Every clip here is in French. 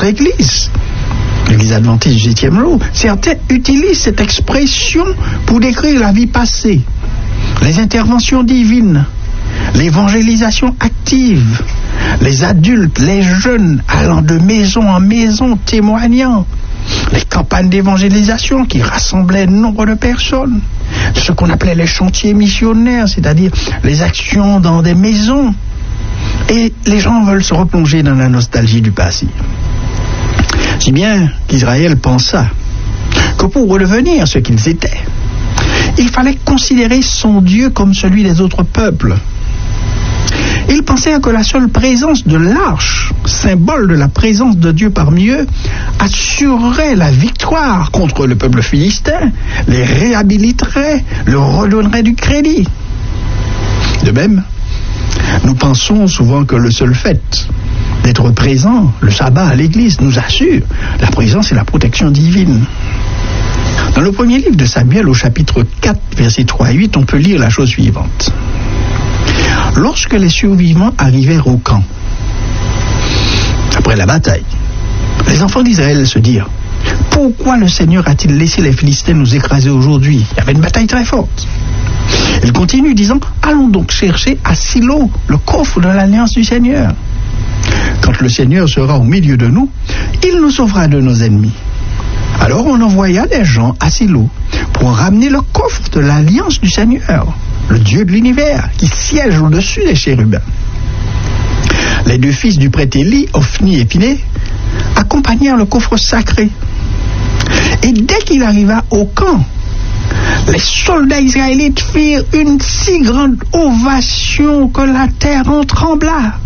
l'Église adventiste du 7e jour. Certains utilisent cette expression pour décrire la vie passée, les interventions divines, l'évangélisation active, les adultes, les jeunes allant de maison en maison témoignant, les campagnes d'évangélisation qui rassemblaient nombre de personnes, ce qu'on appelait les chantiers missionnaires, c'est-à-dire les actions dans des maisons. Et les gens veulent se replonger dans la nostalgie du passé. Si bien qu'Israël pensa que pour redevenir ce qu'ils étaient, il fallait considérer son Dieu comme celui des autres peuples. Ils pensèrent que la seule présence de l'arche, symbole de la présence de Dieu parmi eux, assurerait la victoire contre le peuple philistin, les réhabiliterait, leur redonnerait du crédit. De même, nous pensons souvent que le seul fait d'être présent, le sabbat à l'église, nous assure la présence et la protection divine. Dans le premier livre de Samuel, au chapitre 4, versets 3 à 8, on peut lire la chose suivante. Lorsque les survivants arrivèrent au camp, après la bataille, les enfants d'Israël se dirent: pourquoi le Seigneur a-t-il laissé les Philistins nous écraser aujourd'hui? Il y avait une bataille très forte. Il continue disant: allons donc chercher à Silo le coffre de l'alliance du Seigneur. Quand le Seigneur sera au milieu de nous, il nous sauvera de nos ennemis. Alors on envoya des gens à Silo pour ramener le coffre de l'alliance du Seigneur, le Dieu de l'univers, qui siège au-dessus des chérubins. Les deux fils du prêtre Élie, Ophni et Phiné, accompagnèrent le coffre sacré. Et dès qu'il arriva au camp, les soldats israélites firent une si grande ovation que la terre en trembla.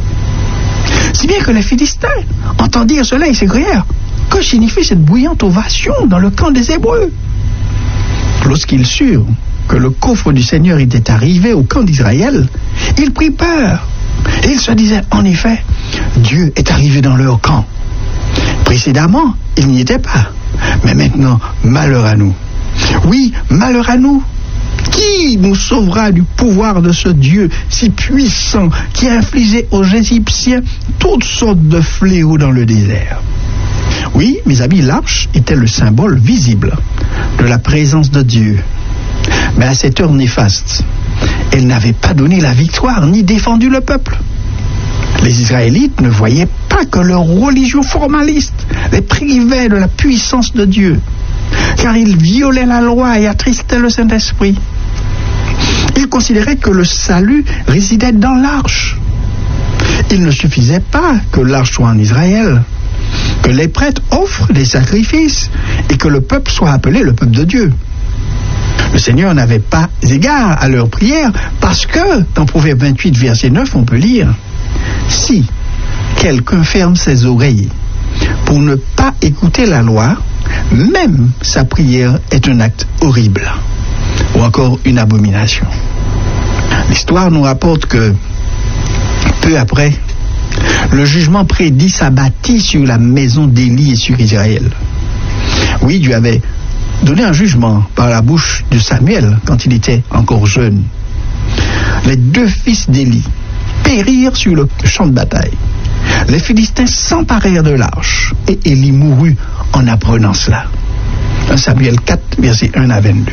Si bien que les Philistins entendirent cela et s'écrièrent: que signifie cette bruyante ovation dans le camp des Hébreux? Lorsqu'ils surent que le coffre du Seigneur était arrivé au camp d'Israël, ils prirent peur. Et ils se disaient: en effet, Dieu est arrivé dans leur camp. Précédemment, il n'y était pas. Mais maintenant, malheur à nous. Oui, malheur à nous. Qui nous sauvera du pouvoir de ce Dieu si puissant qui a infligé aux Égyptiens toutes sortes de fléaux dans le désert? Oui, mes amis, l'arche était le symbole visible de la présence de Dieu. Mais à cette heure néfaste, elle n'avait pas donné la victoire ni défendu le peuple. Les Israélites ne voyaient pas que leur religion formaliste les privait de la puissance de Dieu, car ils violaient la loi et attristaient le Saint-Esprit. Ils considéraient que le salut résidait dans l'arche. Il ne suffisait pas que l'arche soit en Israël, que les prêtres offrent des sacrifices et que le peuple soit appelé le peuple de Dieu. Le Seigneur n'avait pas égard à leurs prières parce que, dans Proverbe 28, verset 9, on peut lire: si quelqu'un ferme ses oreilles pour ne pas écouter la loi, même sa prière est un acte horrible, ou encore une abomination. L'histoire nous rapporte que, peu après, le jugement prédit s'abattit sur la maison d'Élie et sur Israël. Oui, Dieu avait donné un jugement par la bouche de Samuel quand il était encore jeune. Les deux fils d'Élie périrent sur le champ de bataille. Les Philistins s'emparèrent de l'arche et Élie mourut en apprenant cela. 1 Samuel 4, versets 1 à 22.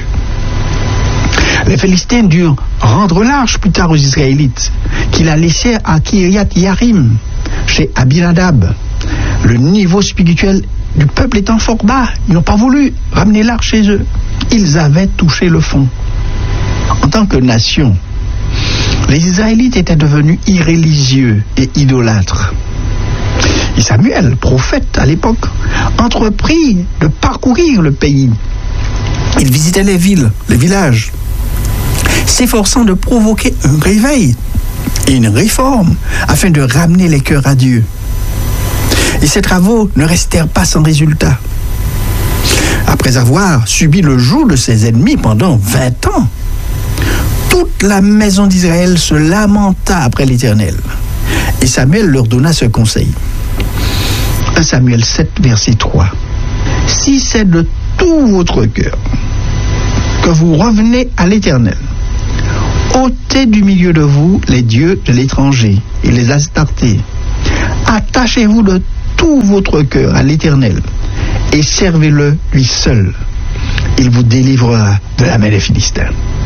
Les Philistins durent rendre l'arche plus tard aux Israélites, qui la laissèrent à Kiriath-Yarim, chez Abinadab. Le niveau spirituel du peuple étant fort bas, ils n'ont pas voulu ramener l'arche chez eux. Ils avaient touché le fond. En tant que nation, les Israélites étaient devenus irréligieux et idolâtres. Et Samuel, prophète à l'époque, entreprit de parcourir le pays. Il visitait les villes, les villages, s'efforçant de provoquer un réveil et une réforme afin de ramener les cœurs à Dieu. Et ces travaux ne restèrent pas sans résultat. Après avoir subi le joug de ses ennemis pendant 20 ans, toute la maison d'Israël se lamenta après l'Éternel. Et Samuel leur donna ce conseil. 1 Samuel 7, verset 3. Si c'est de tout votre cœur que vous revenez à l'Éternel, ôtez du milieu de vous les dieux de l'étranger et les astartés. Attachez-vous de tout votre cœur à l'Éternel et servez-le lui seul. Il vous délivrera de la main des Philistins.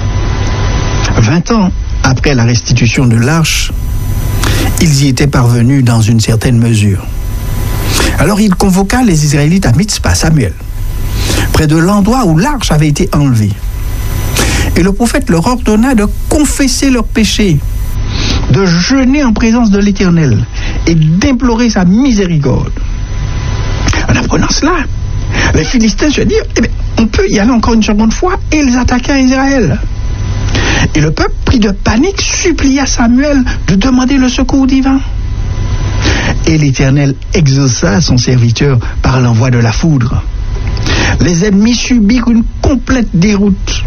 20 ans après la restitution de l'arche, ils y étaient parvenus dans une certaine mesure. Alors il convoqua les Israélites à Mitzpah, Samuel, près de l'endroit où l'arche avait été enlevée. Et le prophète leur ordonna de confesser leurs péchés, de jeûner en présence de l'Éternel et d'implorer sa miséricorde. En apprenant cela, les Philistins se dirent, on peut y aller encore une seconde fois, et ils attaquèrent Israël. Et le peuple, pris de panique, supplia Samuel de demander le secours divin. Et l'Éternel exauça son serviteur par l'envoi de la foudre. Les ennemis subirent une complète déroute.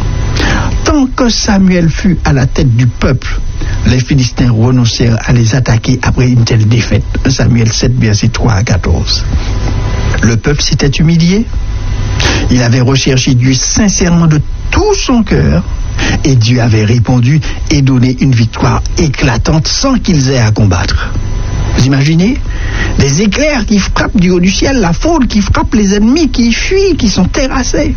Tant que Samuel fut à la tête du peuple, les Philistins renoncèrent à les attaquer après une telle défaite. Samuel 7, versets 3 à 14. Le peuple s'était humilié. Il avait recherché Dieu sincèrement de tout son cœur, et Dieu avait répondu et donné une victoire éclatante sans qu'ils aient à combattre. Vous imaginez? Des éclairs qui frappent du haut du ciel, la foudre qui frappe les ennemis qui fuient, qui sont terrassés.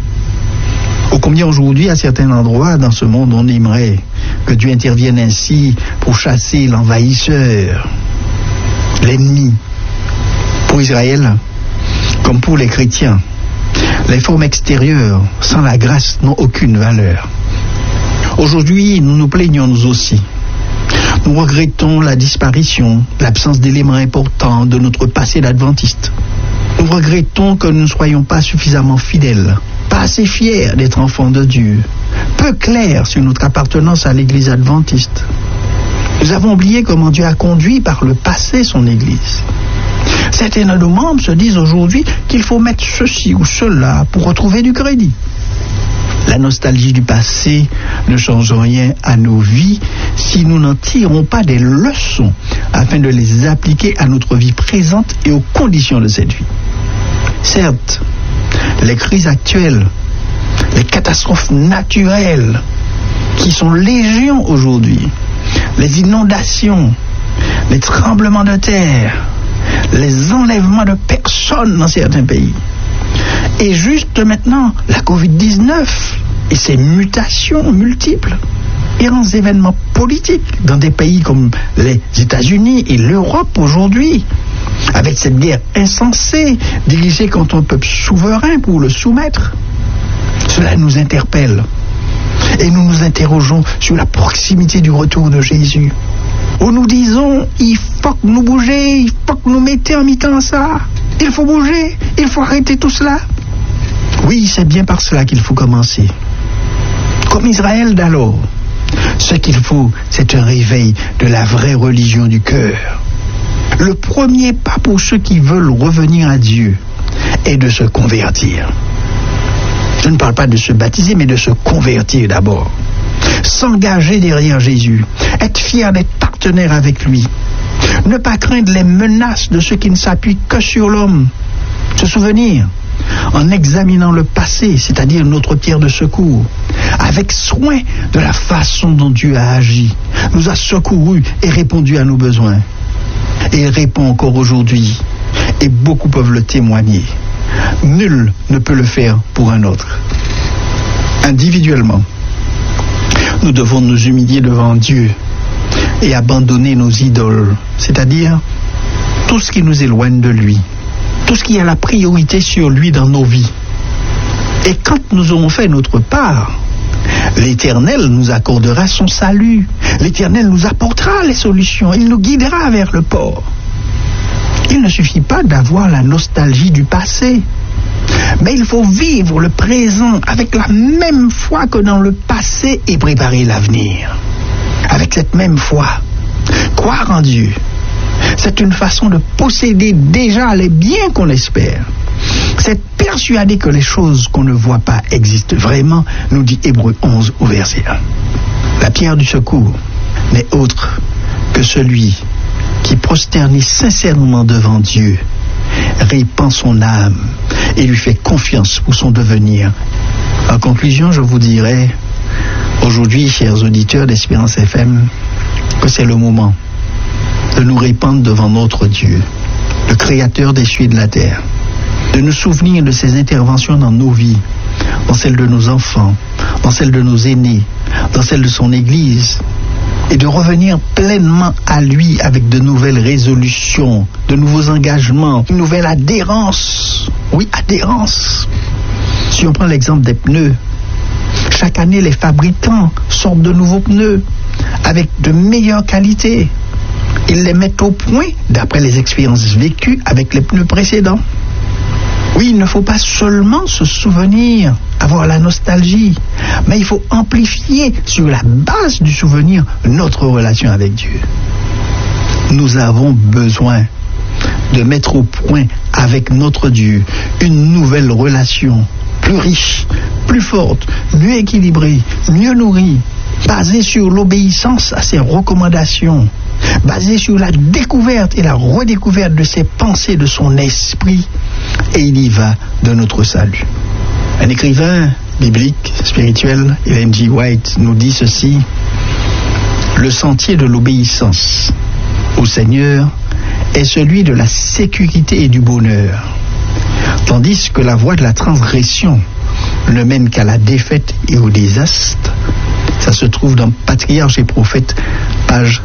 Ô combien aujourd'hui, à certains endroits dans ce monde, on aimerait que Dieu intervienne ainsi pour chasser l'envahisseur, l'ennemi. Pour Israël, comme pour les chrétiens, les formes extérieures, sans la grâce, n'ont aucune valeur. Aujourd'hui, nous nous plaignons nous aussi. Nous regrettons la disparition, l'absence d'éléments importants de notre passé d'adventiste. Nous regrettons que nous ne soyons pas suffisamment fidèles, pas assez fiers d'être enfants de Dieu, peu clairs sur notre appartenance à l'Église adventiste. Nous avons oublié comment Dieu a conduit par le passé son Église. Certains de nos membres se disent aujourd'hui qu'il faut mettre ceci ou cela pour retrouver du crédit. La nostalgie du passé ne change rien à nos vies si nous n'en tirons pas des leçons afin de les appliquer à notre vie présente et aux conditions de cette vie. Certes, les crises actuelles, les catastrophes naturelles qui sont légion aujourd'hui, les inondations, les tremblements de terre, les enlèvements de personnes dans certains pays, et juste maintenant la Covid-19 et ses mutations multiples, et grands événements politiques dans des pays comme les États-Unis et l'Europe aujourd'hui, avec cette guerre insensée dirigée contre un peuple souverain pour le soumettre. Cela nous interpelle et nous nous interrogeons sur la proximité du retour de Jésus, où nous disons il faut que nous bougions, il faut que nous mettions en mi-temps ça, il faut bouger, il faut arrêter tout cela. Oui, c'est bien par cela qu'il faut commencer. Comme Israël d'alors, ce qu'il faut, c'est un réveil de la vraie religion du cœur. Le premier pas pour ceux qui veulent revenir à Dieu est de se convertir. Je ne parle pas de se baptiser, mais de se convertir d'abord. S'engager derrière Jésus, être fier d'être partenaire avec lui, ne pas craindre les menaces de ceux qui ne s'appuient que sur l'homme, se souvenir, en examinant le passé, c'est-à-dire notre pierre de secours, avec soin de la façon dont Dieu a agi, nous a secourus et répondu à nos besoins. Et il répond encore aujourd'hui, et beaucoup peuvent le témoigner. Nul ne peut le faire pour un autre. Individuellement, nous devons nous humilier devant Dieu et abandonner nos idoles, c'est-à-dire tout ce qui nous éloigne de lui, tout ce qui a la priorité sur lui dans nos vies. Et quand nous aurons fait notre part, l'Éternel nous accordera son salut. L'Éternel nous apportera les solutions. Il nous guidera vers le port. Il ne suffit pas d'avoir la nostalgie du passé, mais il faut vivre le présent avec la même foi que dans le passé et préparer l'avenir. Avec cette même foi, croire en Dieu, c'est une façon de posséder déjà les biens qu'on espère. C'est persuader que les choses qu'on ne voit pas existent vraiment, nous dit Hébreux 11 au verset 1. La pierre du secours n'est autre que celui qui prosterne sincèrement devant Dieu, répand son âme et lui fait confiance pour son devenir. En conclusion, je vous dirais aujourd'hui, chers auditeurs d'Espérance FM, que c'est le moment de nous répandre devant notre Dieu le Créateur des cieux et de la terre, de nous souvenir de ses interventions dans nos vies, dans celle de nos enfants, dans celle de nos aînés, dans celle de son Église, et de revenir pleinement à lui avec de nouvelles résolutions, de nouveaux engagements, une nouvelle adhérence. Oui, adhérence. Si on prend l'exemple des pneus, chaque année, les fabricants sortent de nouveaux pneus avec de meilleures qualités. Ils les mettent au point d'après les expériences vécues avec les pneus précédents. Oui, il ne faut pas seulement se souvenir, avoir la nostalgie, mais il faut amplifier sur la base du souvenir notre relation avec Dieu. Nous avons besoin de mettre au point avec notre Dieu une nouvelle relation, plus riche, plus forte, mieux équilibrée, mieux nourrie, basée sur l'obéissance à ses recommandations, basée sur la découverte et la redécouverte de ses pensées, de son esprit, et il y va de notre salut. Un écrivain biblique, spirituel, Ellen G. White, nous dit ceci: le sentier de l'obéissance au Seigneur est celui de la sécurité et du bonheur, tandis que la voie de la transgression ne mène qu'à la défaite et au désastre. Ça se trouve dans Patriarches et Prophètes, page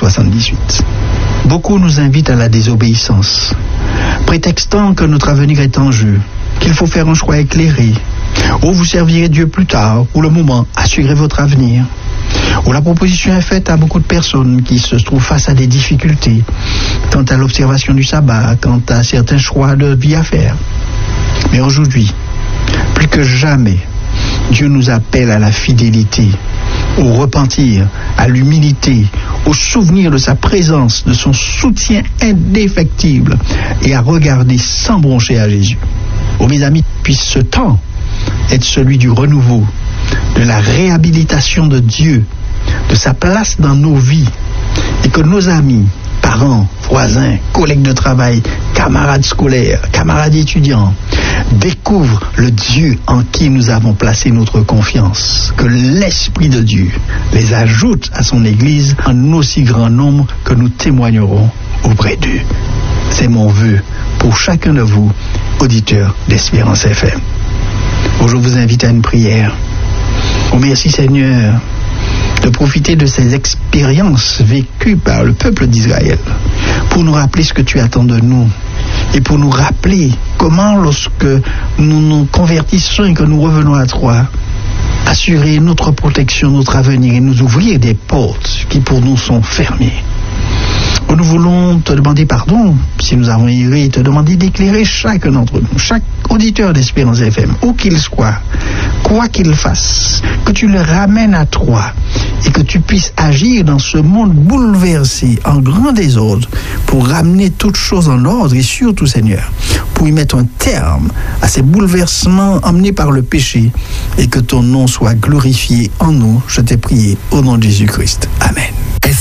578. Beaucoup nous invitent à la désobéissance, prétextant que notre avenir est en jeu, qu'il faut faire un choix éclairé, ou vous servirez Dieu plus tard. Pour le moment, assurez votre avenir. Ou la proposition est faite à beaucoup de personnes qui se trouvent face à des difficultés quant à l'observation du sabbat, quant à certains choix de vie à faire. Mais aujourd'hui, plus que jamais, Dieu nous appelle à la fidélité, au repentir, à l'humilité, au souvenir de sa présence, de son soutien indéfectible et à regarder sans broncher à Jésus. Oh mes amis, puisse ce temps être celui du renouveau, de la réhabilitation de Dieu, de sa place dans nos vies, et que nos amis, parents, voisins, collègues de travail, camarades scolaires, camarades étudiants, découvrent le Dieu en qui nous avons placé notre confiance, que l'Esprit de Dieu les ajoute à son Église en aussi grand nombre que nous témoignerons auprès d'eux. C'est mon vœu pour chacun de vous, auditeurs d'Espérance FM. Aujourd'hui, je vous invite à une prière. Oh, merci Seigneur de profiter de ces expériences vécues par le peuple d'Israël pour nous rappeler ce que tu attends de nous et pour nous rappeler comment, lorsque nous nous convertissons et que nous revenons à toi, assurer notre protection, notre avenir et nous ouvrir des portes qui pour nous sont fermées. Nous voulons te demander pardon si nous avons erré, te demander d'éclairer chacun d'entre nous, chaque auditeur d'Espérance FM, où qu'il soit, quoi qu'il fasse, que tu le ramènes à toi et que tu puisses agir dans ce monde bouleversé, en grand désordre, pour ramener toutes choses en ordre et surtout, Seigneur, pour y mettre un terme à ces bouleversements emmenés par le péché et que ton nom soit glorifié en nous. Je t'ai prié au nom de Jésus-Christ. Amen.